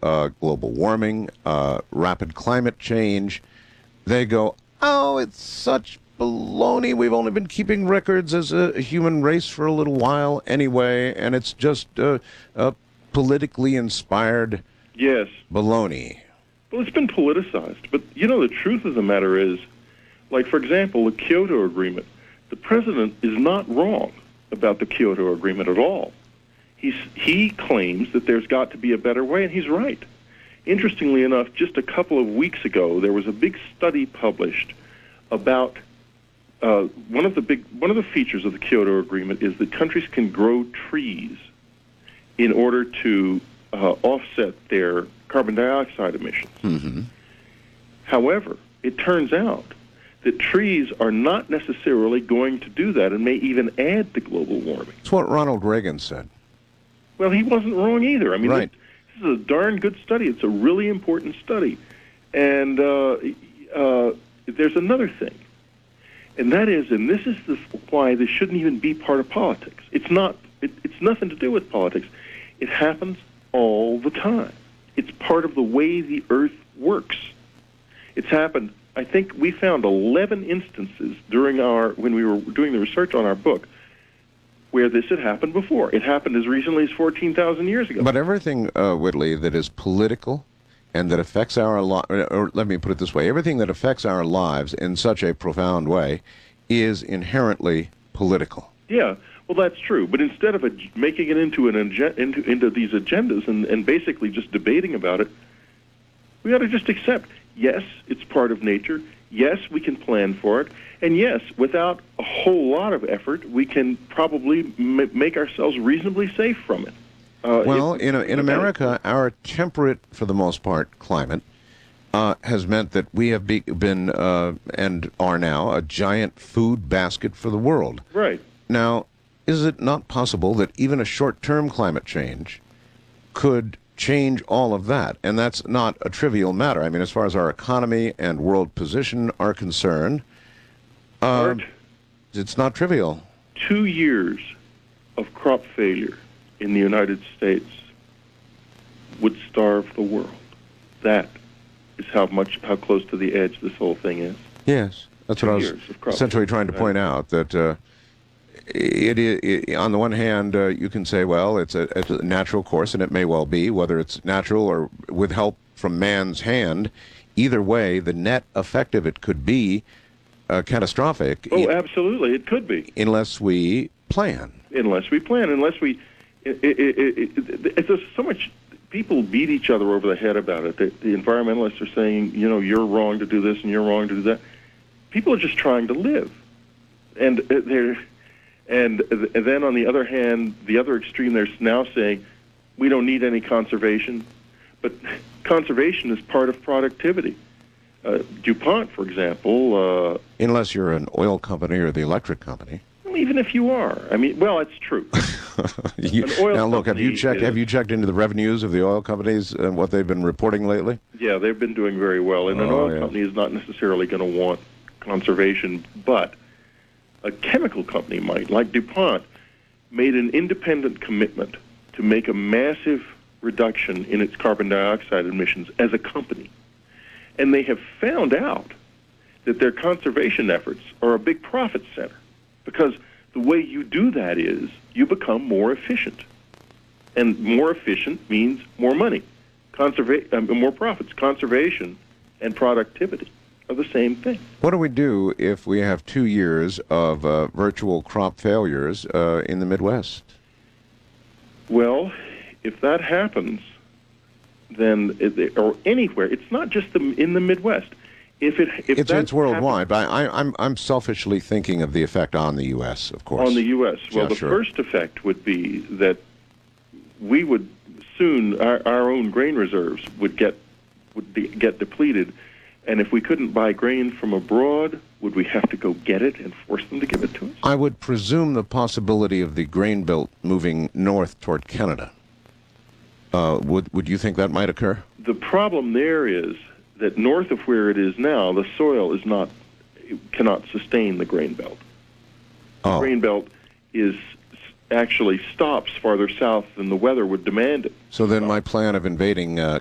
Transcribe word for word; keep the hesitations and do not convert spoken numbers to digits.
uh, global warming, uh, rapid climate change, they go, oh, it's such baloney. We've only been keeping records as a human race for a little while anyway, and it's just uh, a politically inspired yes. baloney. Well, it's been politicized. But, you know, the truth of the matter is, like, for example, the Kyoto Agreement, the president is not wrong about the Kyoto Agreement at all. He's, he claims that there's got to be a better way, and he's right. Interestingly enough, just a couple of weeks ago, there was a big study published about uh, one of the big one of the features of the Kyoto Agreement is that countries can grow trees in order to uh, offset their carbon dioxide emissions. Mm-hmm. However, it turns out that trees are not necessarily going to do that and may even add to global warming. It's what Ronald Reagan said. Well, he wasn't wrong either. I mean, right. this is a darn good study. It's a really important study. And uh, uh, there's another thing, and that is, and this is the, why this shouldn't even be part of politics. It's not. It, it's nothing to do with politics. It happens all the time. It's part of the way the Earth works. It's happened. I think we found eleven instances during our when we were doing the research on our book where this had happened before. It happened as recently as fourteen thousand years ago. But everything, uh, Whitley, that is political and that affects our li- or let me put it this way, everything that affects our lives in such a profound way is inherently political. Yeah, well, that's true. But instead of a, making it into an agen- into, into these agendas and, and basically just debating about it, we ought to just accept, yes, it's part of nature. Yes, we can plan for it. And yes, without a whole lot of effort, we can probably m- make ourselves reasonably safe from it. Uh, well, it, in, in America, our temperate, for the most part, climate uh, has meant that we have be, been uh, and are now a giant food basket for the world. Right. Now, is it not possible that even a short-term climate change could change all of that? And that's not a trivial matter. I mean, as far as our economy and world position are concerned, uh, Art, it's not trivial. Two years of crop failure in the United States would starve the world. That is how much, how close to the edge this whole thing is. Yes, that's Two what I was years of crop essentially failure. trying to point out, that uh, it, it, it, on the one hand, uh, you can say, well, it's a, it's a natural course, and it may well be, whether it's natural or with help from man's hand. Either way, the net effect of it could be uh, catastrophic. Oh, absolutely, it could be. Unless we plan. Unless we plan, unless we... It, it, it, it, it, there's so much... People beat each other over the head about it. The, the environmentalists are saying, you know, you're wrong to do this and you're wrong to do that. People are just trying to live. And they're... And then, on the other hand, the other extreme, they're now saying, we don't need any conservation. But conservation is part of productivity. Uh, DuPont, for example... Uh, Unless you're an oil company or the electric company. Well, even if you are. I mean, well, it's true. you, An oil now, look, have you checked? is, Have you checked into the revenues of the oil companies and what they've been reporting lately? Yeah, they've been doing very well. And an Oh, oil yeah. company is not necessarily going to want conservation, but a chemical company might, like DuPont, made an independent commitment to make a massive reduction in its carbon dioxide emissions as a company. And they have found out that their conservation efforts are a big profit center, because the way you do that is you become more efficient. And more efficient means more money, conserva- uh, more profits. Conservation and productivity are the same thing. What do we do if we have two years of uh, virtual crop failures uh, in the Midwest? Well, if that happens, then it, or anywhere, it's not just the, in the Midwest. If it if It's, that it's worldwide, but I, I'm I'm selfishly thinking of the effect on the U S, of course. on the U S, well, Yeah, the sure. first effect would be that we would soon our, our own grain reserves would get would be, get depleted, and if we couldn't buy grain from abroad, would we have to go get it and force them to give it to us? I would presume the possibility of the grain belt moving north toward Canada. Uh, would would you think that might occur? The problem there is that north of where it is now, the soil is not cannot sustain the grain belt. Oh. The grain belt is actually stops farther south than the weather would demand it. So then my plan of invading uh,